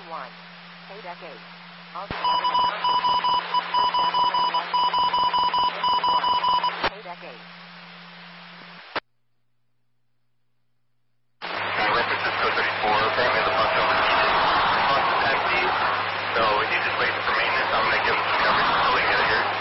1. Paydeck 8. August 11 at Congress. First Avenue and Washington. 51. Paydeck 8. Reference is code 34. Apparently the bus over lost the taxi, so he's just waiting for maintenance. I'm going to give him some coverage until we get it here.